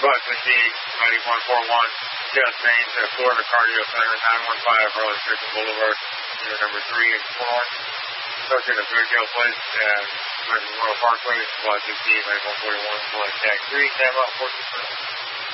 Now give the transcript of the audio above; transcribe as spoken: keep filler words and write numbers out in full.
Buck fifty-eight, ninety-one forty-one, just named to Florida Cardio Center, nine one five Harlan Strickland Boulevard, unit number three eight four one. Located at Good Hill Place and American Royal Parkway, Squad fifteen, ninety-one forty-one, Flight Tag three, Tab out fourteen.